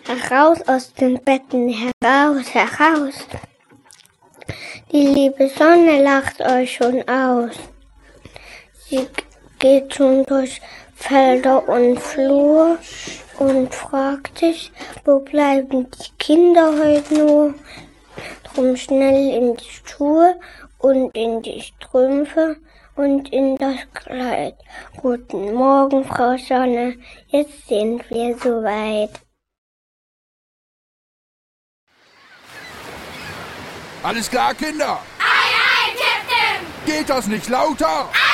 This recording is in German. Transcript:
Heraus aus den Betten, heraus, heraus. Die liebe Sonne lacht euch schon aus. Sie geht schon durch Felder und Flur und fragt sich, wo bleiben die Kinder heute nur? Drum schnell in die Schuhe und in die Strümpfe und in das Kleid. Guten Morgen, Frau Sonne, jetzt sind wir soweit. Alles klar, Kinder? Ei, ei, Captain! Geht das nicht lauter?